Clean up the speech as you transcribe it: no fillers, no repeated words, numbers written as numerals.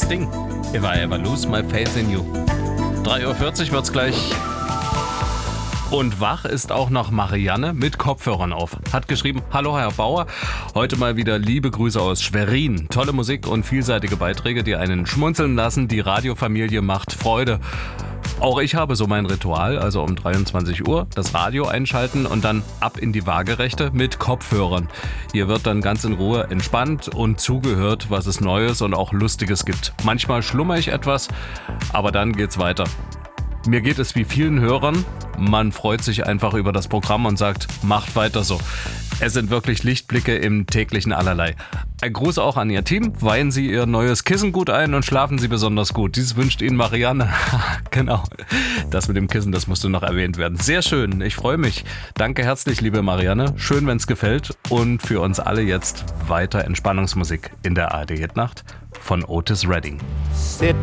Sting. If I ever lose my faith in you. 3:40 Uhr wird's gleich. Und wach ist auch noch Marianne mit Kopfhörern auf. Hat geschrieben, hallo Herr Bauer, heute mal wieder liebe Grüße aus Schwerin. Tolle Musik und vielseitige Beiträge, die einen schmunzeln lassen. Die Radiofamilie macht Freude. Auch ich habe so mein Ritual, also um 23 Uhr das Radio einschalten und dann ab in die Waagerechte mit Kopfhörern. Hier wird dann ganz in Ruhe entspannt und zugehört, was es Neues und auch Lustiges gibt. Manchmal schlummere ich etwas, aber dann geht's weiter. Mir geht es wie vielen Hörern, man freut sich einfach über das Programm und sagt, macht weiter so. Es sind wirklich Lichtblicke im täglichen Allerlei. Ein Gruß auch an Ihr Team, weihen Sie Ihr neues Kissen gut ein und schlafen Sie besonders gut. Dies wünscht Ihnen Marianne. Genau, das mit dem Kissen, das musste noch erwähnt werden. Sehr schön, ich freue mich. Danke herzlich, liebe Marianne. Schön, wenn es gefällt. Und für uns alle jetzt weiter Entspannungsmusik in der ARD Hit Nacht von Otis Redding. Sitting